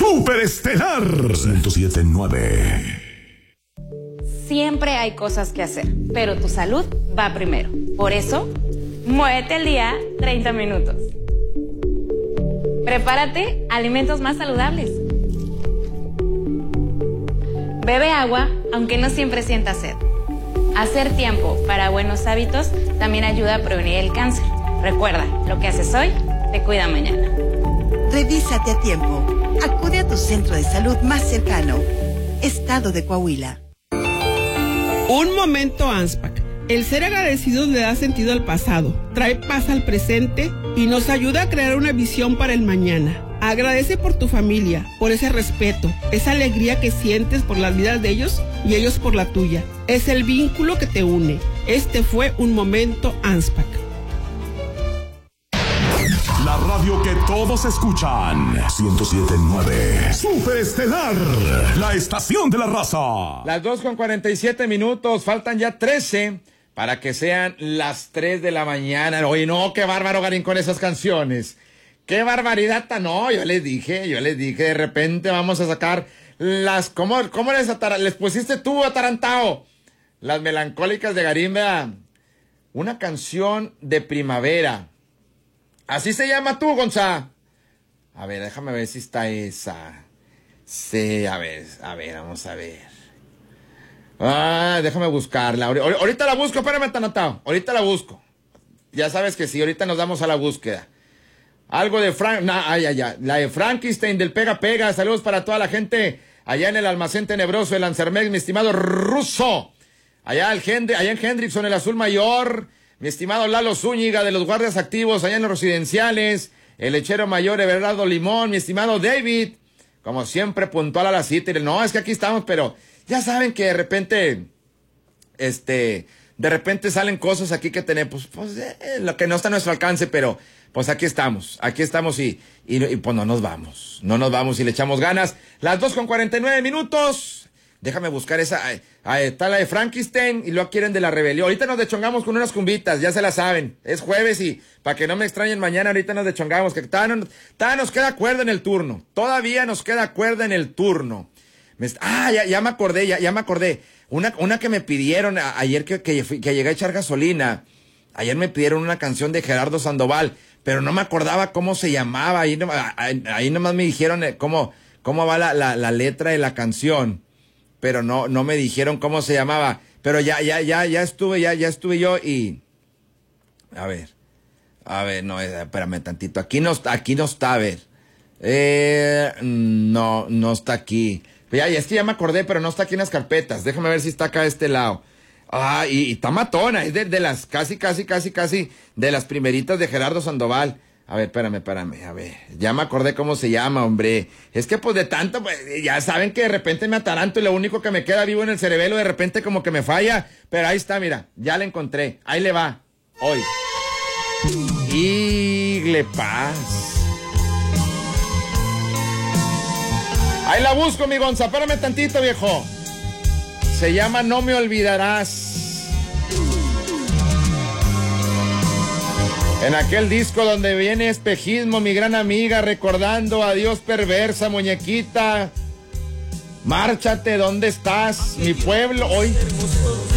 Superestelar 107.9. Siempre hay cosas que hacer, pero tu salud va primero. Por eso, muévete el día 30 minutos. Prepárate alimentos más saludables. Bebe agua, aunque no siempre sientas sed. Hacer tiempo para buenos hábitos también ayuda a prevenir el cáncer. Recuerda, lo que haces hoy te cuida mañana. Revísate a tiempo. Acude a tu centro de salud más cercano. Estado de Coahuila. Un momento ANSPAC. El ser agradecidos le da sentido al pasado, trae paz al presente y nos ayuda a crear una visión para el mañana. Agradece por tu familia, por ese respeto, esa alegría que sientes por las vidas de ellos y ellos por la tuya. Es el vínculo que te une. Este fue un momento ANSPAC. La radio que todos escuchan. 107.9. Superestelar. La estación de la raza. Las 2:47. Faltan ya 13 para que sean las 3 de la mañana. Oye, no, qué bárbaro, Garín, con esas canciones. Qué barbaridad tan. No, yo les dije, de repente vamos a sacar las. ¿Cómo les pusiste tú, atarantado? Las melancólicas de Garín, ¿verdad? Una canción de primavera. ¿Así se llama tú, Gonzá? A ver, déjame ver si está esa. Sí, a ver, vamos a ver. Déjame buscarla. Ahorita la busco, espérame, Tanatao. Ahorita la busco. Ya sabes que sí, ahorita nos damos a la búsqueda. Algo de la de Frankenstein del Pega Pega. Saludos para toda la gente allá en el almacén tenebroso de Lanzermex, mi estimado Ruso. Allá en Hendrickson, el Azul Mayor. Mi estimado Lalo Zúñiga de los guardias activos allá en los residenciales, el lechero mayor Everardo Limón, mi estimado David, como siempre puntual a la cita. No, es que aquí estamos, pero ya saben que de repente salen cosas aquí que tenemos, pues lo que no está a nuestro alcance, pero pues aquí estamos y pues no nos vamos y le echamos ganas. Las 2:49. Déjame buscar esa. Está la de Frankenstein y luego quieren de la rebelión. Ahorita nos dechongamos con unas cumbitas, ya se la saben. Es jueves y para que no me extrañen mañana, ahorita nos dechongamos. Que todavía nos queda cuerda en el turno. Todavía nos queda cuerda en el turno. Ya me acordé. Una que me pidieron ayer que llegué a echar gasolina. Ayer me pidieron una canción de Gerardo Sandoval, pero no me acordaba cómo se llamaba. Ahí nomás me dijeron cómo va la letra de la canción. Pero no me dijeron cómo se llamaba. Pero ya estuve yo y. A ver, no, espérame tantito. Aquí no está, a ver. No está aquí. Es que ya me acordé, pero no está aquí en las carpetas. Déjame ver si está acá a este lado. Y está matona, es de las casi de las primeritas de Gerardo Sandoval. A ver, espérame, a ver, ya me acordé cómo se llama, hombre. Es que pues de tanto, pues, ya saben que de repente me ataranto y lo único que me queda vivo en el cerebelo de repente como que me falla. Pero ahí está, mira, ya la encontré. Ahí le va, hoy. Igle Paz. Ahí la busco, mi Gonza, espérame tantito, viejo. Se llama No Me Olvidarás. En aquel disco donde viene Espejismo, mi gran amiga, recordando adiós perversa, muñequita. Márchate, ¿dónde estás? Mi pueblo, hoy.